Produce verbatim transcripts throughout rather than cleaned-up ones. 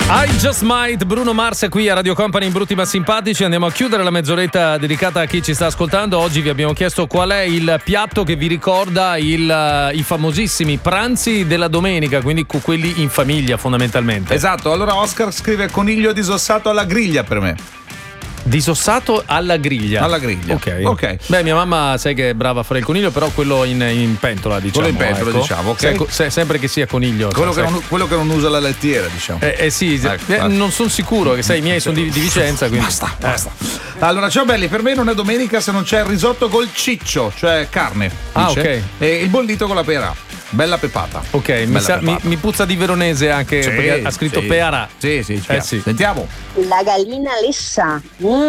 I Just Might, Bruno Mars qui a Radio Company in Brutti ma Simpatici. Andiamo a chiudere la mezz'oretta dedicata a chi ci sta ascoltando. Oggi vi abbiamo chiesto qual è il piatto che vi ricorda il, i famosissimi pranzi della domenica, quindi quelli in famiglia fondamentalmente. Esatto, allora Oscar scrive coniglio disossato alla griglia per me. Disossato alla griglia. Alla griglia. Ok. Ok. Beh, mia mamma sai che è brava a fare il coniglio, però quello in, in pentola, diciamo. Quello in pentola, ecco. diciamo, ok. Se, se, sempre che sia coniglio. Quello, cioè, che non, quello che non usa la lettiera, diciamo. Eh, eh sì, ecco, eh, non sono sicuro, che sai, i miei sono di, di Vicenza, quindi. Basta, basta. Allora, ciao belli, per me non è domenica se non c'è il risotto col ciccio, cioè carne. Ah, dice, ok. E il bollito con la pera. Bella pepata. Ok, Bella mi, sa, pepata. Mi, mi puzza di veronese anche, Sì, perché ha scritto sì. peara. Sì, sì, Eh, sì. Sentiamo. La gallina lessa,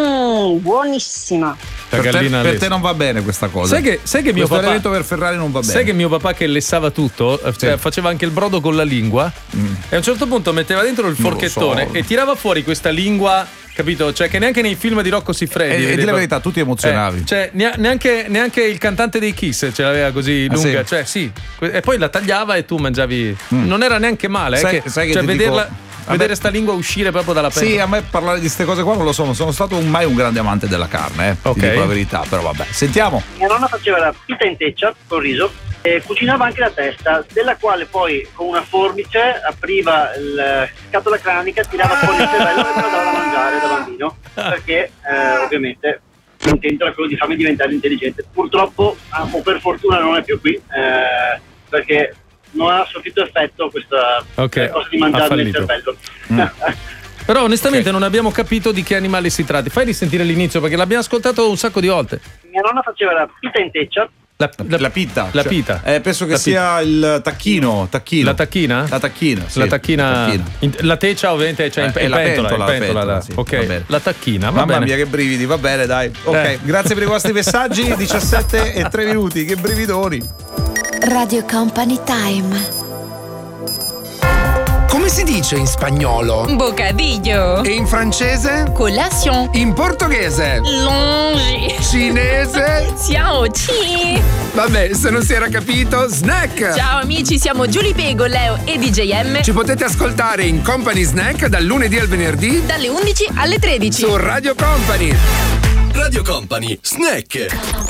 mm, buonissima. La Per te, gallina per lessa. te non va bene questa cosa. Sai che, sai che mio Questo papà elemento per Ferrari non va bene. Sai che mio papà che lessava tutto, cioè Sì. faceva anche il brodo con la lingua Mm. e a un certo punto metteva dentro il Non lo forchettone so. e tirava fuori questa lingua, capito? Cioè che neanche nei film di Rocco Siffredi. E, e di vedevo- la verità, tu ti emozionavi. Eh, cioè nea- neanche, neanche il cantante dei Kiss ce l'aveva così Ah, lunga, sì? cioè sì. E poi la tagliava e tu mangiavi. Non era neanche male, eh, Sai- che, sai che cioè ti vederla, dico- vedere me- sta lingua uscire proprio dalla pentola. Sì, a me parlare di queste cose qua non lo so, non sono stato un- mai un grande amante della carne, eh. Ok. Ti dico la verità, però vabbè. Sentiamo. Mia nonna faceva la pita in teccia con riso e cucinava anche la testa, della quale poi con una forbice apriva la scatola cranica, tirava fuori il cervello e me lo dava da mangiare da bambino, perché eh, ovviamente l'intento era quello di farmi diventare intelligente. Purtroppo, ah, o per fortuna, non è più qui, eh, perché non ha sofferto effetto questa Ok, eh, cosa di ha mangiarmi il fallito. cervello. Però onestamente Ok. non abbiamo capito di che animali si tratti. Fai risentire l'inizio perché l'abbiamo ascoltato un sacco di volte. Mia nonna faceva la pita in teccia. La, La, la pita. La cioè, pita. Eh, penso che La sia il tacchino, tacchino. La tacchina? La tacchina, sì. La tacchina, La tacchina. in- la teccia ovviamente c'è in, Eh, in è la pentola, pentola, in la pentola, pentola, la- sì, ok. va bene. La tacchina, va Mamma bene. mia, che brividi, va bene, dai. Ok, Eh. grazie per i vostri messaggi. diciassette e tre minuti, che brividoni. Radio Company Time. Come si dice in spagnolo? Bocadillo. E in francese? Collation. In portoghese? Longi. Cinese? Ciao, ci. Vabbè, se non si era capito, snack! Ciao amici, siamo Giulia Pego, Leo e D J M. Ci potete ascoltare in Company Snack dal lunedì al venerdì Dalle undici alle tredici. su Radio Company. Radio Company Snack.